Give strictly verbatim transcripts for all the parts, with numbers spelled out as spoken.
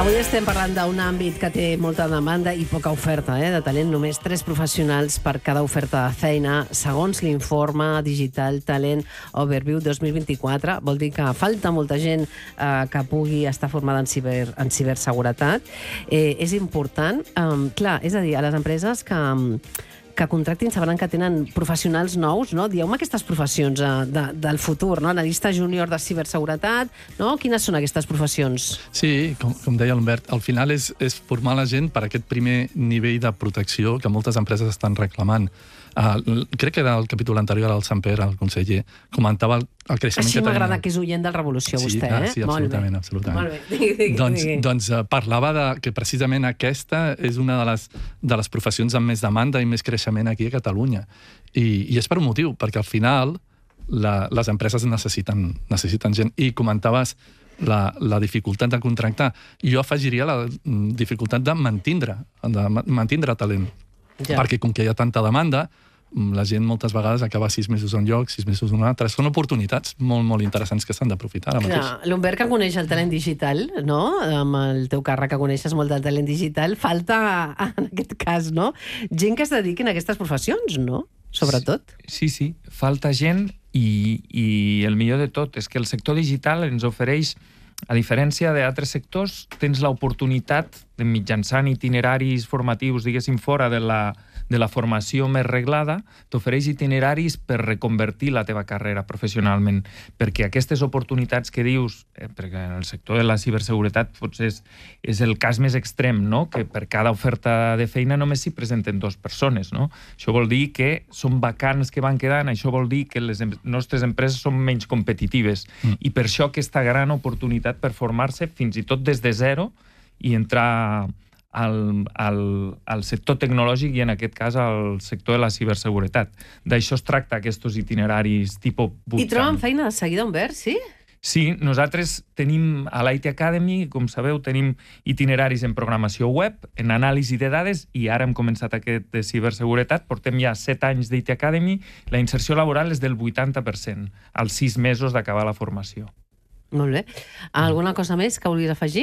Avui estem parlant d'un àmbit que té molta demanda i poca oferta eh, de talent. Només tres professionals per cada oferta de feina, segons l'informe Digital Talent Overview dos mil vint-i-quatre. Vol dir que falta molta gent eh, que pugui estar formada en, ciber, en ciberseguretat. Eh, és important. Eh, clar, és a dir, a les empreses que... que contractin sabran que tenen professionals nous, no? Dieu-me aquestes professions eh, de, del futur, no? Analista júnior de ciberseguretat, no? Quines són aquestes professions? Sí, com, com deia l'Humbert, al final és, és formar la gent per aquest primer nivell de protecció que moltes empreses estan reclamant. Uh, crec que era el capítol anterior al Samper, el conseller, comentava el, el creixement Així que tenia... Així m'agrada que és oient del Revolució, sí, vostè, ah, eh? Sí, absolutament, absolutament. Molt bé. Digui, digui, doncs digui. doncs uh, parlava de que precisament aquesta és una de les, de les professions amb més demanda i més creixement aquí a Catalunya. I, i és per un motiu, perquè al final la, les empreses necessiten, necessiten gent. I comentaves la, la dificultat de contractar. Jo afegiria la dificultat de mantindre, de mantindre talent. Ja. Perquè com que hi ha tanta demanda, la gent moltes vegades acaba sis mesos a un lloc, sis mesos a un altre. Són oportunitats molt, molt interessants que s'han d'aprofitar ara mateix. L'Humbert, que coneix el talent digital, no? Amb el teu càrrec que coneixes molt del talent digital, falta, en aquest cas, no? Gent que es dediquin a aquestes professions, no? Sobretot. Sí, sí, falta gent i, i el millor de tot és que el sector digital ens ofereix, a diferència d'altres sectors, tens l'oportunitat de mitjançant itineraris formatius, diguéssim, fora de la, de la formació més reglada, t'ofereix itineraris per reconvertir la teva carrera professionalment. Perquè aquestes oportunitats que dius, eh, perquè en el sector de la ciberseguretat potser és, és el cas més extrem, no? Que per cada oferta de feina només s'hi presenten dues persones, no? Això vol dir que són vacants que van quedant, això vol dir que les nostres empreses són menys competitives. Mm. I per això aquesta gran oportunitat per formar-se fins i tot des de zero i entrar al, al, al sector tecnològic i en aquest cas al sector de la ciberseguretat. D'això es tracta aquests itineraris tipus bootcamp. I troben feina de seguida, Humbert, sí? Sí, nosaltres tenim a l'I T Academy, com sabeu, tenim itineraris en programació web, en anàlisi de dades, i ara hem començat aquest de ciberseguretat. Portem ja set anys d'I T Academy. La inserció laboral és del vuitanta per cent, als sis mesos d'acabar la formació. Molt bé. Alguna cosa més que volies afegir?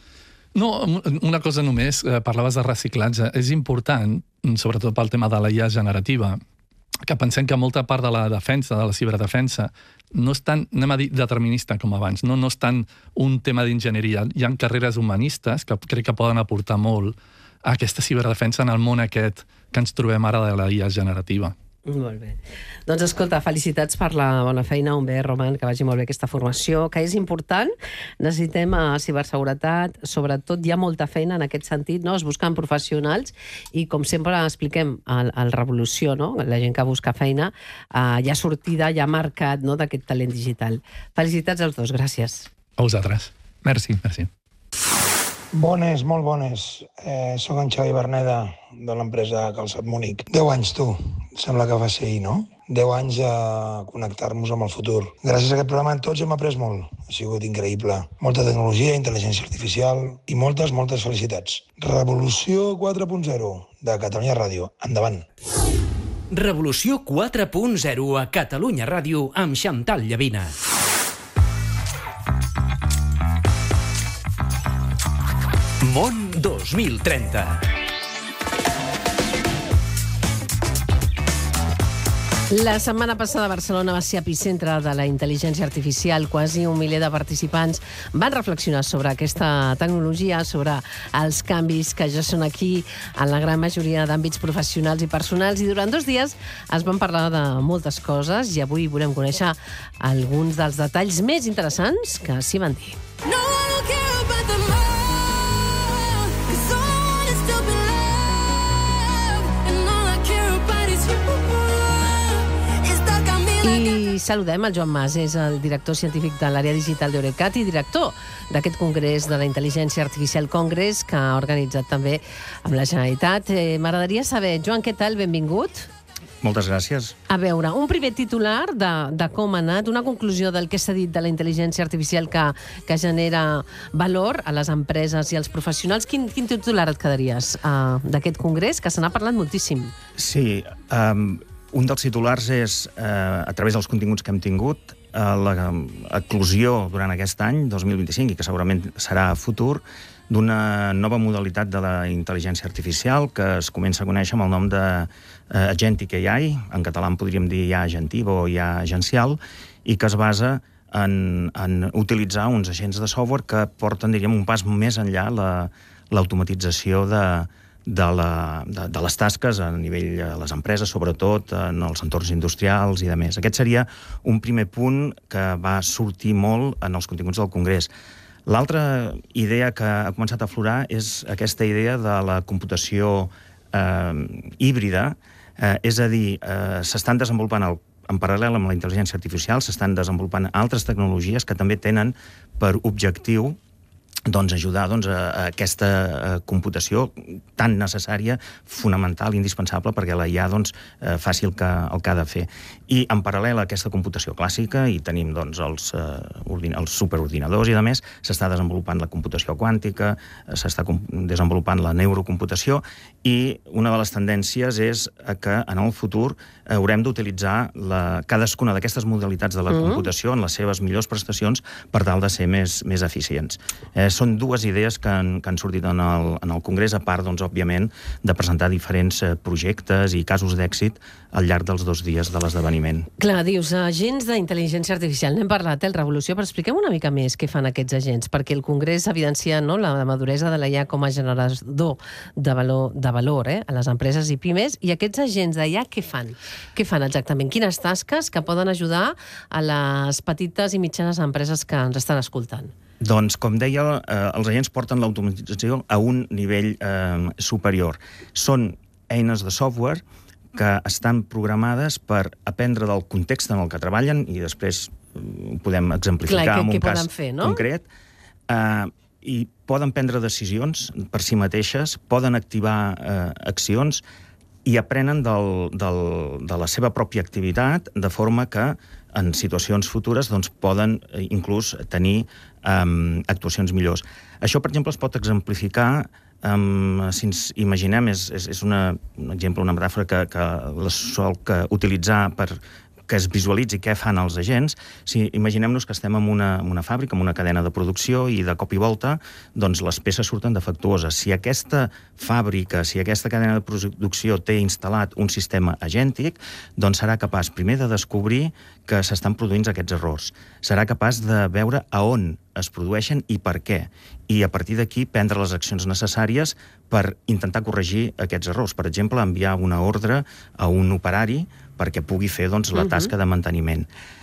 No, una cosa només. Parlaves de reciclatge. És important, sobretot pel tema de la I A generativa, que pensem que molta part de la defensa, de la ciberdefensa, no és tan, anem a dir, determinista com abans, no, no és tant un tema d'enginyeria. Hi ha carreres humanistes que crec que poden aportar molt a aquesta ciberdefensa en el món aquest que ens trobem ara de la I A generativa. Molt bé. Doncs escolta, felicitats per la bona feina, Humbert, Roman, que vagi molt bé aquesta formació, que és important. Necessitem a ciberseguretat, sobretot hi ha molta feina en aquest sentit, no? Es busquen professionals i, com sempre expliquem, al, al Revolució, no? La gent que busca feina, eh, hi ha sortida, hi ha mercat, no?, d'aquest talent digital. Felicitats als dos, gràcies. A vosaltres. Merci. Merci. Bones, molt bones. Eh, soc en Xavi Berneda, de l'empresa Calçat Múnich. Deu anys, tu. Sembla que va ser ahir, no? Deu anys a connectar-nos amb el futur. Gràcies a aquest programa tots hem après molt. Ha sigut increïble. Molta tecnologia, intel·ligència artificial i moltes, moltes felicitats. Revolució quatre punt zero de Catalunya Ràdio. Endavant. Revolució quatre punt zero a Catalunya Ràdio amb Xantal Llavina. Món dos mil trenta. La setmana passada Barcelona va ser epicentre de la intel·ligència artificial. Quasi un miler de participants van reflexionar sobre aquesta tecnologia, sobre els canvis que ja són aquí en la gran majoria d'àmbits professionals i personals. I durant dos dies es van parlar de moltes coses i avui volem conèixer alguns dels detalls més interessants que s'hi van dir. No, I don't care about the money. I saludem el Joan Mas, és el director científic de l'àrea digital d'Eurecat i director d'aquest congrés de la intel·ligència artificial Congress que ha organitzat també amb la Generalitat. Eh, M'agradaria saber, Joan, què tal? Benvingut. Moltes gràcies. A veure, un primer titular de, de com ha anat, una conclusió del que s'ha dit de la intel·ligència artificial que, que genera valor a les empreses i als professionals. Quin, quin titular et quedaries uh, d'aquest congrés, que se n'ha parlat moltíssim? Sí, um, un dels titulars és, eh, a través dels continguts que hem tingut, eh, l'eclosió durant aquest any, dos mil vint-i-cinc, i que segurament serà futur, d'una nova modalitat de la intel·ligència artificial que es comença a conèixer amb el nom de uh, Agentic A I, en català en podríem dir I A agentiva o I A agencial, i que es basa en, en utilitzar uns agents de software que porten, diríem, un pas més enllà l'automatització la, de, de, la, de, de les tasques a nivell de les empreses, sobretot en els entorns industrials i de més. Aquest seria un primer punt que va sortir molt en els continguts del Congrés. L'altra idea que ha començat a aflorar és aquesta idea de la computació eh, híbrida, eh, és a dir, eh, s'estan desenvolupant el en paral·lel amb la intel·ligència artificial, s'estan desenvolupant altres tecnologies que també tenen per objectiu doncs, ajudar doncs, a, a aquesta a computació tan necessària, fonamental, indispensable, perquè la I A doncs, eh, faci el que, el que ha de fer. I en paral·lel a aquesta computació clàssica, i tenim doncs, els, eh, els superordinadors i de més, s'està desenvolupant la computació quàntica, eh, s'està desenvolupant la neurocomputació, i una de les tendències és que en el futur haurem d'utilitzar cadascuna d'aquestes modalitats de la mm-hmm. computació en les seves millors prestacions per tal de ser més, més eficients. Eh, són dues idees que han, que han sortit en el, en el Congrés, a part, doncs, òbviament, de presentar diferents projectes i casos d'èxit al llarg dels dos dies de l'esdeveniment. Clar, dius, agents d'intel·ligència artificial. N'hem parlat, eh, el Revolució, però expliquem una mica més què fan aquests agents, perquè el Congrés evidencia, no, la maduresa de la I A com a generador de valor, de valor eh, a les empreses i pimes, i aquests agents de I A què fan? Què fan exactament? Quines tasques que poden ajudar a les petites i mitjanes empreses que ens estan escoltant? Doncs, com deia, eh, els agents porten l'automatització a un nivell eh, superior. Són eines de software que estan programades per aprendre del context en el que treballen, i després ho podem exemplificar Clar, que, amb un cas fer, no? concret, eh, i poden prendre decisions per si mateixes, poden activar eh, accions i aprenen del, del, de la seva pròpia activitat, de forma que en situacions futures doncs, poden inclús tenir um, actuacions millors. Això, per exemple, es pot exemplificar, um, si ens imaginem, és, és, és una, un exemple, una metàfora que, que la sol que utilitzar per que es visualitzi què fan els agents. Si imaginem-nos que estem en una, en una fàbrica, en una cadena de producció, i de cop i volta doncs, les peces surten defectuoses. Si aquesta fàbrica, si aquesta cadena de producció té instal·lat un sistema agèntic, doncs serà capaç primer de descobrir que s'estan produint aquests errors. Serà capaç de veure a on es produeixen i per què. I a partir d'aquí prendre les accions necessàries per intentar corregir aquests errors. Per exemple, enviar una ordre a un operari perquè pugui fer doncs, la tasca de manteniment.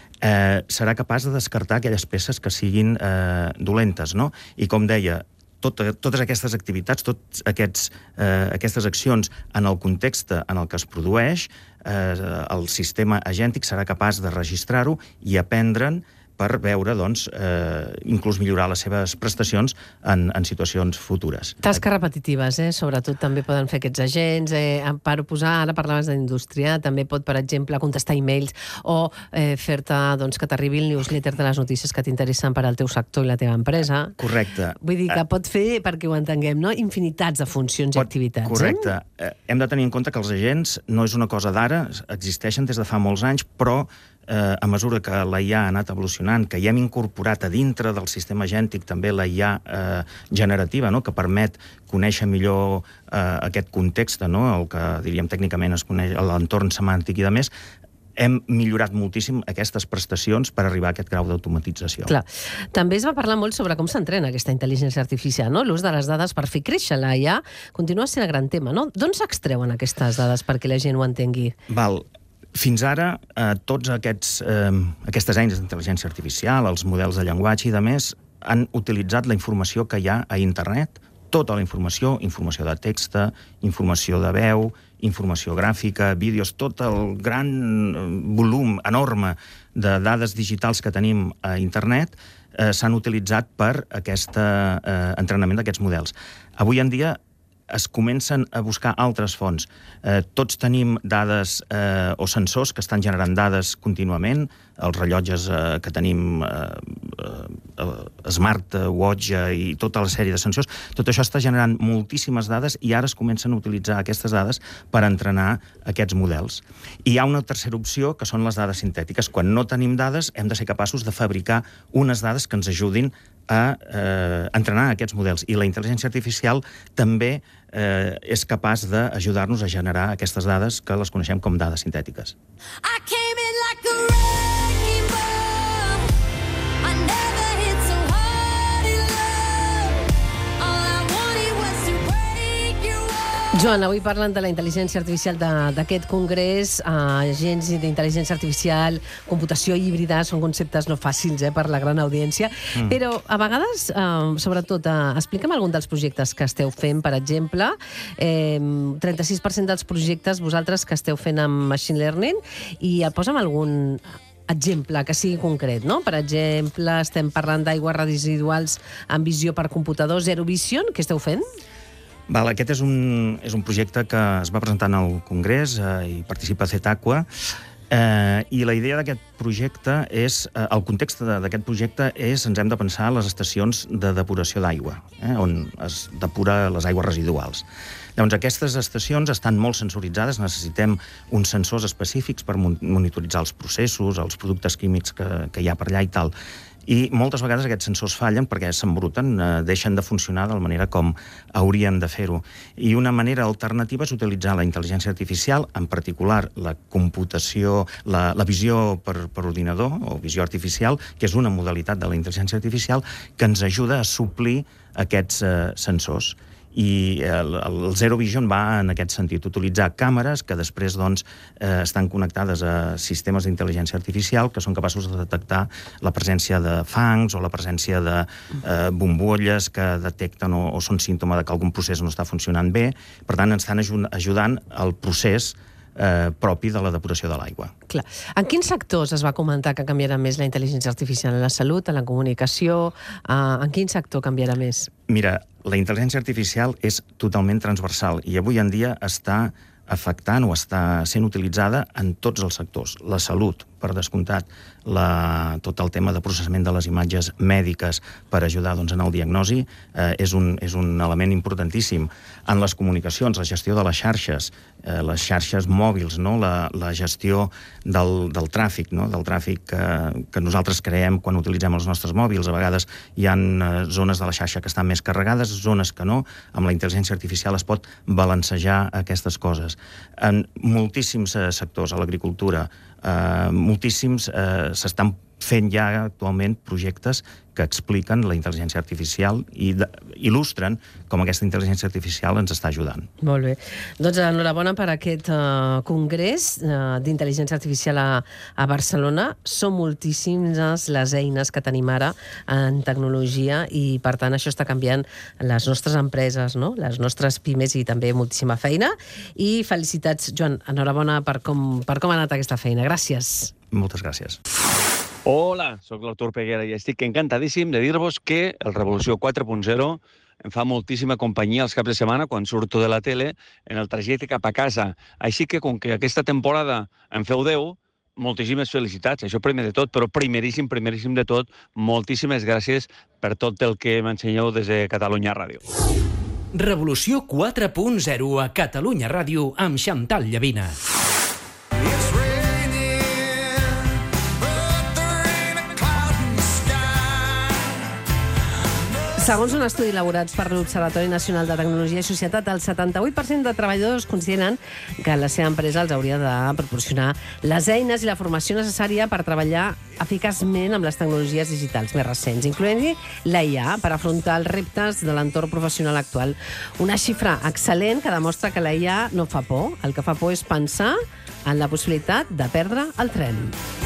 Eh, serà capaç de descartar aquelles peces que siguin eh, dolentes, no? I com deia, tot, totes aquestes activitats, totes aquests, eh, aquestes accions en el context en el que es produeix, eh, el sistema agèntic serà capaç de registrar-ho i aprendre'n per veure, doncs, eh, inclús millorar les seves prestacions en, en situacions futures. Tasques repetitives, eh? Sobretot també poden fer aquests agents. Eh, per posar, ara parlaves d'indústria, també pot, per exemple, contestar e-mails o eh, fer-te doncs, que t'arribi el newsletter de les notícies que t'interessen per al teu sector i la teva empresa. Correcte. Vull dir que pot fer, perquè ho entenguem, no? infinitats de funcions pot, i activitats. Correcte. Eh? Hem de tenir en compte que els agents no és una cosa d'ara, existeixen des de fa molts anys, però Eh, a mesura que la I A ha anat evolucionant, que hi hem incorporat a dintre del sistema agèntic també la I A eh, generativa, no? que permet conèixer millor eh, aquest context, no? el que diríem tècnicament es coneix l'entorn semàntic i de més, hem millorat moltíssim aquestes prestacions per arribar a aquest grau d'automatització. Clar. També es va parlar molt sobre com s'entrena aquesta intel·ligència artificial, no? L'ús de les dades per fer créixer la I A continua sent el gran tema, no? D'on s'extreuen aquestes dades perquè la gent ho entengui? Val. Fins ara, eh, tots aquests, eh, aquestes eines d'intel·ligència artificial, els models de llenguatge i de més, han utilitzat la informació que hi ha a internet, tota la informació, informació de text, informació de veu, informació gràfica, vídeos, tot el gran volum enorme de dades digitals que tenim a internet eh, s'han utilitzat per aquest eh, entrenament d'aquests models. Avui en dia es comencen a buscar altres fonts. Eh, tots tenim dades eh, o sensors que estan generant dades contínuament, els rellotges eh, que tenim, eh, eh, smartwatch eh, i tota la sèrie de sensors, tot això està generant moltíssimes dades i ara es comencen a utilitzar aquestes dades per entrenar aquests models. I hi ha una tercera opció, que són les dades sintètiques. Quan no tenim dades, hem de ser capaços de fabricar unes dades que ens ajudin a eh, entrenar aquests models. I la intel·ligència artificial també eh, és capaç d'ajudar-nos a generar aquestes dades que les coneixem com dades sintètiques. I came in like a wrecking ball. I never hit so hard in love. All I wanted was to break your wall. Joan, avui parlant de la intel·ligència artificial d'aquest congrés, eh, agents d'intel·ligència artificial, computació híbrida, són conceptes no fàcils eh, per la gran audiència, mm. però a vegades, eh, sobretot, eh, explica'm algun dels projectes que esteu fent, per exemple, eh, trenta-sis per cent dels projectes vosaltres que esteu fent amb Machine Learning, i posa'm algun exemple que sigui concret, no? Per exemple, estem parlant d'aigües residuals amb visió per computador, Zero Vision, què esteu fent? Val, aquest és un, és un projecte que es va presentar al Congrés eh, i participa Cetaqua, eh, i la idea d'aquest projecte és, eh, el context d'aquest projecte és, ens hem de pensar les estacions de depuració d'aigua, eh, on es depura les aigües residuals. Llavors, aquestes estacions estan molt sensoritzades, necessitem uns sensors específics per monitoritzar els processos, els productes químics que, que hi ha per allà i tal. I moltes vegades aquests sensors fallen perquè s'embruten, eh, deixen de funcionar de la manera com haurien de fer-ho. I una manera alternativa és utilitzar la intel·ligència artificial, en particular la computació, la, la visió per, per ordinador o visió artificial, que és una modalitat de la intel·ligència artificial que ens ajuda a suplir aquests eh, sensors. I el, el Zero Vision va en aquest sentit, utilitzar càmeres que després doncs, eh, estan connectades a sistemes d'intel·ligència artificial que són capaços de detectar la presència de fangs o la presència de eh, bombolles que detecten o, o són símptoma de que algun procés no està funcionant bé. Per tant, ens estan ajudant al procés Eh, propi de la depuració de l'aigua. Clar. En quins sectors es va comentar que canviarà més la intel·ligència artificial? En la salut, en la comunicació? Eh, en quin sector canviarà més? Mira, la intel·ligència artificial és totalment transversal i avui en dia està afectant o està sent utilitzada en tots els sectors. La salut, per descomptat, la, tot el tema de processament de les imatges mèdiques per ajudar doncs, en el diagnosi eh, és, un, és un element importantíssim. En les comunicacions, la gestió de les xarxes, eh, les xarxes mòbils, no? la, la gestió del, del tràfic, no? del tràfic que, que nosaltres creem quan utilitzem els nostres mòbils. A vegades hi ha eh, zones de la xarxa que estan més carregades, zones que no. Amb la intel·ligència artificial es pot balancejar aquestes coses. En moltíssims eh, sectors, a l'agricultura, eh, moltíssims eh, s'estan fent ja actualment projectes que expliquen la intel·ligència artificial i de, il·lustren com aquesta intel·ligència artificial ens està ajudant. Molt bé. Doncs enhorabona per aquest uh, congrés uh, d'intel·ligència artificial a, a Barcelona. Són moltíssimes les eines que tenim ara en tecnologia i, per tant, això està canviant les nostres empreses, no? Les nostres pimes i també moltíssima feina. I felicitats, Joan, enhorabona per com, per com ha anat aquesta feina. Gràcies. Moltes gràcies. Hola, sóc l'Artur Peguera i estic encantadíssim de dir-vos que el Revolució quatre punt zero em fa moltíssima companyia els caps de setmana quan surto de la tele en el trajecte cap a casa. Així que, com que aquesta temporada en feu deu, moltíssimes felicitats, això primer de tot, però primeríssim, primeríssim de tot, moltíssimes gràcies per tot el que m'ensenyeu des de Catalunya Ràdio. Revolució quatre punt zero a Catalunya Ràdio amb Xantal Llavina. Segons un estudi elaborat per l'Observatori Nacional de Tecnologia i Societat, el setanta-vuit per cent de treballadors consideren que la seva empresa els hauria de proporcionar les eines i la formació necessària per treballar eficaçment amb les tecnologies digitals més recents, incloent-hi la I A, per afrontar els reptes de l'entorn professional actual. Una xifra excel·lent que demostra que la I A no fa por. El que fa por és pensar en la possibilitat de perdre el tren.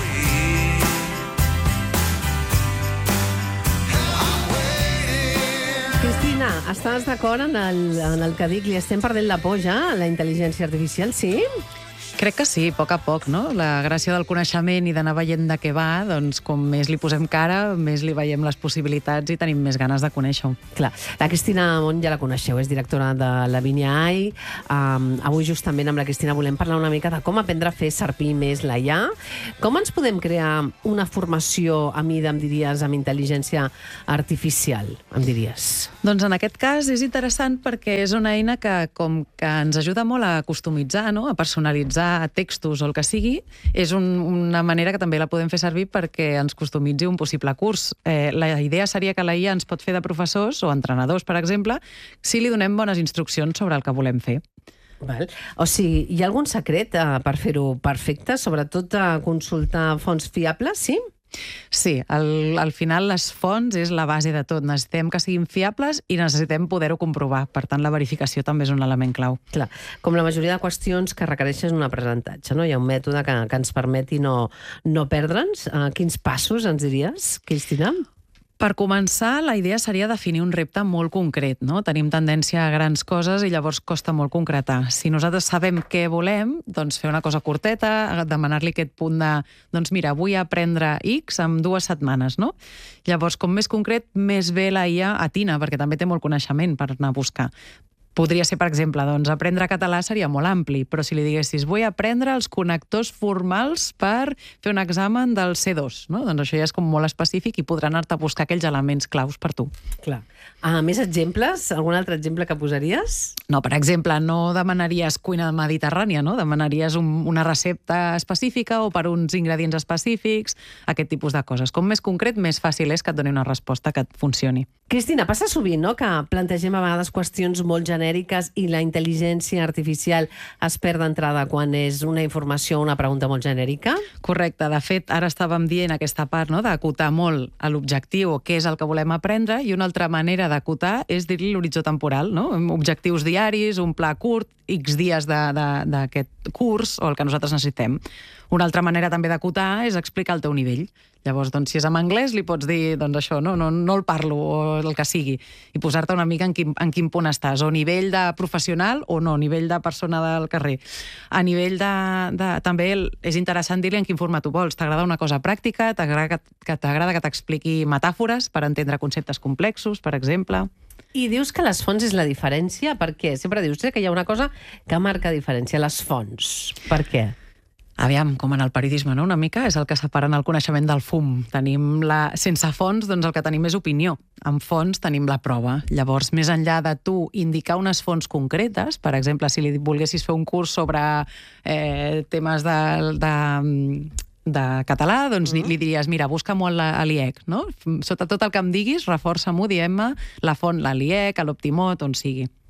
Cristina, estàs d'acord en el, en el que dic? Li estem perdent la por ja a la intel·ligència artificial, sí? Crec que sí, a poc a poc, no? La gràcia del coneixement i d'anar veient de què va, doncs com més li posem cara, més li veiem les possibilitats i tenim més ganes de conèixer-ho. Clar. La Cristina Mont ja la coneixeu, és directora de Lavinia A I. Um, avui justament amb la Cristina volem parlar una mica de com aprendre a fer servir més la I A. Com ens podem crear una formació a mida, em diries, amb intel·ligència artificial, em diries? Doncs en aquest cas és interessant perquè és una eina que com que ens ajuda molt a customitzar, no? A personalitzar consultar textos o el que sigui, és un, una manera que també la podem fer servir perquè ens customitzi un possible curs. Eh, la idea seria que la I A ens pot fer de professors o entrenadors, per exemple, si li donem bones instruccions sobre el que volem fer. Val. O sigui, hi ha algun secret eh, per fer-ho perfecte? Sobretot a consultar fonts fiables, sí? Sí, al, al final les fonts és la base de tot. Necessitem que siguin fiables i necessitem poder-ho comprovar. Per tant, la verificació també és un element clau. Clar, com la majoria de qüestions que requereixen un aprenentatge, no? Hi ha un mètode que, que ens permeti no, no perdre'ns. Uh, quins passos ens diries, Cristina? Per començar, la idea seria definir un repte molt concret, no? Tenim tendència a grans coses i llavors costa molt concretar. Si nosaltres sabem què volem, doncs fer una cosa curteta, demanar-li aquest punt de, doncs mira, vull aprendre X en dues setmanes, no? Llavors, com més concret, més bé la I A atina, perquè també té molt coneixement per anar a buscar. Podria ser, per exemple, doncs, aprendre català seria molt ampli, però si li diguessis vull aprendre els connectors formals per fer un examen del C dos, no? Doncs això ja és com molt específic i podrà anar-te a buscar aquells elements claus per tu. Clar. Ah, més exemples? Algun altre exemple que posaries? No, per exemple, no demanaries cuina mediterrània, no? Demanaries un, una recepta específica o per uns ingredients específics, aquest tipus de coses. Com més concret, més fàcil és que et doni una resposta que et funcioni. Cristina, passa sovint, no?, que plantegem a vegades qüestions molt genèriques i la intel·ligència artificial es perd d'entrada quan és una informació o una pregunta molt genèrica? Correcte. De fet, ara estàvem dient aquesta part, no?, d'acotar molt a l'objectiu o què és el que volem aprendre, i una altra manera d'acotar és dir-li l'horitzó temporal, no? Objectius diaris, un pla curt, X dies d'aquest curs o el que nosaltres necessitem. Una altra manera també d'acotar és explicar el teu nivell. Llavors, doncs, si és en anglès, li pots dir, doncs això, no, no, no el parlo, o el que sigui, i posar-te una mica en quin, en quin punt estàs, o nivell de professional o no, nivell de persona del carrer. A nivell de... de també és interessant dir-li en quin format tu vols. T'agrada una cosa pràctica? T'agrada que t'agrada que t'expliqui metàfores per entendre conceptes complexos, per exemple? I dius que les fonts és la diferència? Per què? Sempre dius que hi ha una cosa que marca diferència, les fonts. Per què? Aviam, com en el periodisme, no? Una mica és el que separen el coneixement del fum. Tenim la... Sense fonts, doncs el que tenim és opinió. Amb fonts tenim la prova. Llavors, més enllà de tu indicar unes fonts concretes, per exemple, si li volguessis fer un curs sobre eh, temes de... de de català, doncs uh -huh. li diries, mira, busca molt a l'I E C, no? Sota tot el que em diguis, reforça-m'ho, diem-me la font, la l'I E C, l'Optimot, on sigui.